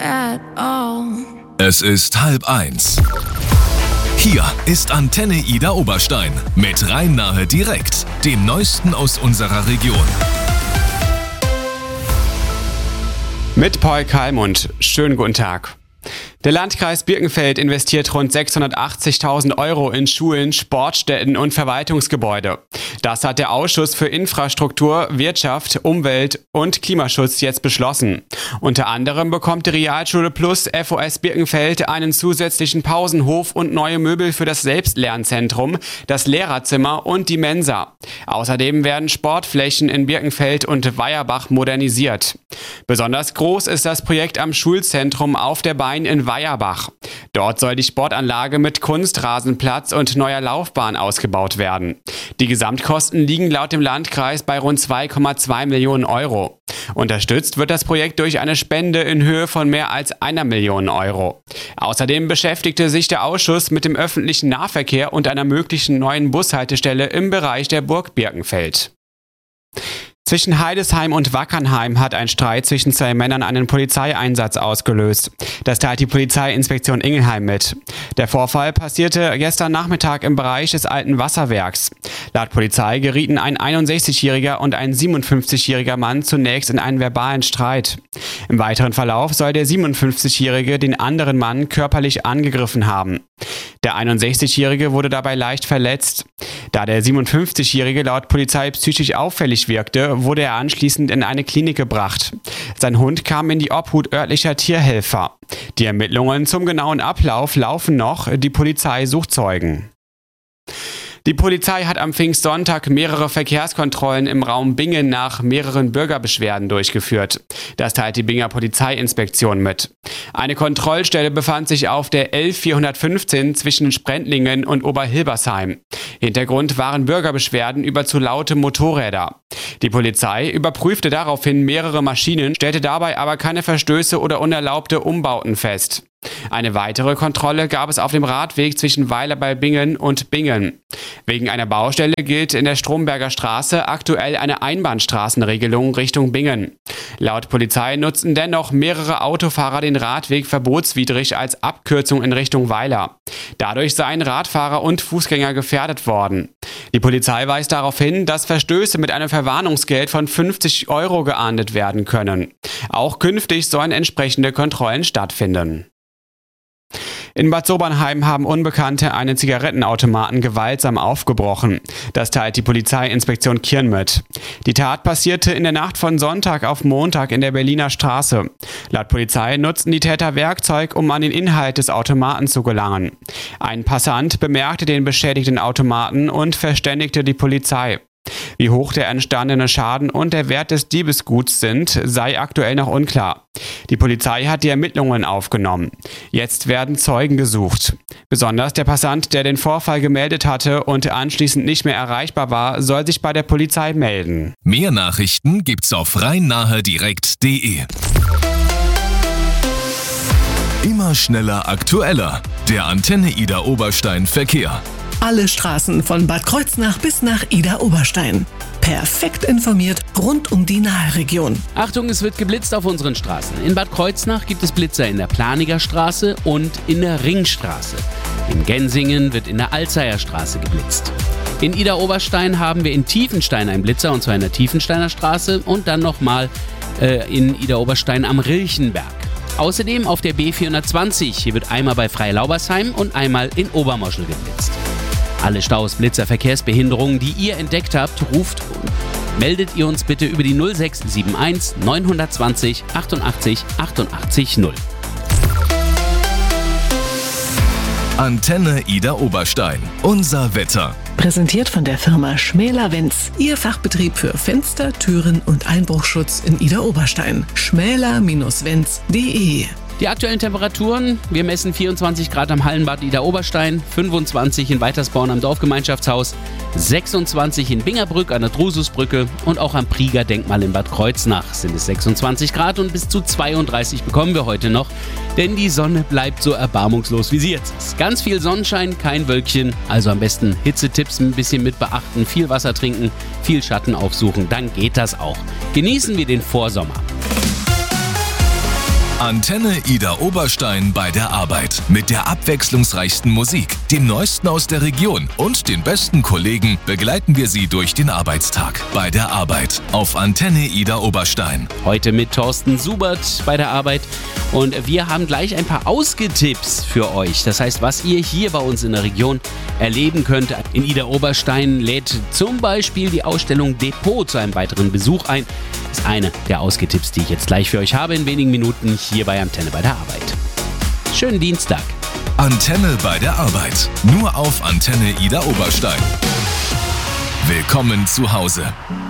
at all. Es ist 12:30. Hier ist Antenne Ida Oberstein mit Rhein-Nahe direkt, dem Neuesten aus unserer Region. Mit Paul Kalmund. Schönen guten Tag. Der Landkreis Birkenfeld investiert rund 680.000 Euro in Schulen, Sportstätten und Verwaltungsgebäude. Das hat der Ausschuss für Infrastruktur, Wirtschaft, Umwelt und Klimaschutz jetzt beschlossen. Unter anderem bekommt die Realschule Plus FOS Birkenfeld einen zusätzlichen Pausenhof und neue Möbel für das Selbstlernzentrum, das Lehrerzimmer und die Mensa. Außerdem werden Sportflächen in Birkenfeld und Weierbach modernisiert. Besonders groß ist das Projekt am Schulzentrum auf der Bein in Weierbach. Dort soll die Sportanlage mit Kunstrasenplatz und neuer Laufbahn ausgebaut werden. Die Gesamtkosten liegen laut dem Landkreis bei rund 2,2 Millionen Euro. Unterstützt wird das Projekt durch eine Spende in Höhe von mehr als 1 Million Euro. Außerdem beschäftigte sich der Ausschuss mit dem öffentlichen Nahverkehr und einer möglichen neuen Bushaltestelle im Bereich der Burg Birkenfeld. Zwischen Heidesheim und Wackernheim hat ein Streit zwischen zwei Männern einen Polizeieinsatz ausgelöst. Das teilt die Polizeiinspektion Ingelheim mit. Der Vorfall passierte gestern Nachmittag im Bereich des alten Wasserwerks. Laut Polizei gerieten ein 61-jähriger und ein 57-jähriger Mann zunächst in einen verbalen Streit. Im weiteren Verlauf soll der 57-jährige den anderen Mann körperlich angegriffen haben. Der 61-jährige wurde dabei leicht verletzt. Da der 57-jährige laut Polizei psychisch auffällig wirkte, wurde er anschließend in eine Klinik gebracht. Sein Hund kam in die Obhut örtlicher Tierhelfer. Die Ermittlungen zum genauen Ablauf laufen noch, die Polizei sucht Zeugen. Die Polizei hat am Pfingstsonntag mehrere Verkehrskontrollen im Raum Bingen nach mehreren Bürgerbeschwerden durchgeführt. Das teilt die Binger Polizeiinspektion mit. Eine Kontrollstelle befand sich auf der L415 zwischen Sprendlingen und Oberhilbersheim. Hintergrund waren Bürgerbeschwerden über zu laute Motorräder. Die Polizei überprüfte daraufhin mehrere Maschinen, stellte dabei aber keine Verstöße oder unerlaubte Umbauten fest. Eine weitere Kontrolle gab es auf dem Radweg zwischen Weiler bei Bingen und Bingen. Wegen einer Baustelle gilt in der Stromberger Straße aktuell eine Einbahnstraßenregelung Richtung Bingen. Laut Polizei nutzten dennoch mehrere Autofahrer den Radweg verbotswidrig als Abkürzung in Richtung Weiler. Dadurch seien Radfahrer und Fußgänger gefährdet worden. Die Polizei weist darauf hin, dass Verstöße mit einem Verwarnungsgeld von 50 Euro geahndet werden können. Auch künftig sollen entsprechende Kontrollen stattfinden. In Bad Sobernheim haben Unbekannte einen Zigarettenautomaten gewaltsam aufgebrochen. Das teilt die Polizeiinspektion Kirn mit. Die Tat passierte in der Nacht von Sonntag auf Montag in der Berliner Straße. Laut Polizei nutzten die Täter Werkzeug, um an den Inhalt des Automaten zu gelangen. Ein Passant bemerkte den beschädigten Automaten und verständigte die Polizei. Wie hoch der entstandene Schaden und der Wert des Diebesguts sind, sei aktuell noch unklar. Die Polizei hat die Ermittlungen aufgenommen. Jetzt werden Zeugen gesucht. Besonders der Passant, der den Vorfall gemeldet hatte und anschließend nicht mehr erreichbar war, soll sich bei der Polizei melden. Mehr Nachrichten gibt's auf rhein-nahe-direkt.de. Immer schneller, aktueller. Der Antenne Ida Oberstein Verkehr. Alle Straßen von Bad Kreuznach bis nach Ida Oberstein. Perfekt informiert rund um die Nahe-Region. Achtung, es wird geblitzt auf unseren Straßen. In Bad Kreuznach gibt es Blitzer in der Planiger Straße und in der Ringstraße. In Gensingen wird in der Alzeyer Straße geblitzt. In Ida Oberstein haben wir in Tiefenstein einen Blitzer, und zwar in der Tiefensteiner Straße und dann nochmal in Ida Oberstein am Rilchenberg. Außerdem auf der B420. Hier wird einmal bei Freilaubersheim und einmal in Obermoschel geblitzt. Alle Staus, Blitzer, Verkehrsbehinderungen, die ihr entdeckt habt, ruft und meldet ihr uns bitte über die 0671 920 88 88 0. Antenne Ida Oberstein. Unser Wetter. Präsentiert von der Firma Schmäler-Wenz. Ihr Fachbetrieb für Fenster, Türen und Einbruchschutz in Ida Oberstein. schmäler-wenz.de. Die aktuellen Temperaturen: wir messen 24 Grad am Hallenbad Ida Oberstein, 25 in Weitersborn am Dorfgemeinschaftshaus, 26 in Bingerbrück an der Drususbrücke und auch am Prieger Denkmal in Bad Kreuznach sind es 26 Grad und bis zu 32 bekommen wir heute noch, denn die Sonne bleibt so erbarmungslos, wie sie jetzt ist. Ganz viel Sonnenschein, kein Wölkchen, also am besten Hitzetipps ein bisschen mit beachten, viel Wasser trinken, viel Schatten aufsuchen, dann geht das auch. Genießen wir den Vorsommer. Antenne Ida Oberstein bei der Arbeit. Mit der abwechslungsreichsten Musik, dem Neuesten aus der Region und den besten Kollegen begleiten wir Sie durch den Arbeitstag. Bei der Arbeit auf Antenne Ida Oberstein. Heute mit Thorsten Subert bei der Arbeit. Und wir haben gleich ein paar Ausgetipps für euch. Das heißt, was ihr hier bei uns in der Region erleben könnt. In Ida Oberstein lädt zum Beispiel die Ausstellung Depot zu einem weiteren Besuch ein. Das ist eine der Ausgetipps, die ich jetzt gleich für euch habe in wenigen Minuten hier bei Antenne bei der Arbeit. Schönen Dienstag. Antenne bei der Arbeit. Nur auf Antenne Ida Oberstein. Willkommen zu Hause.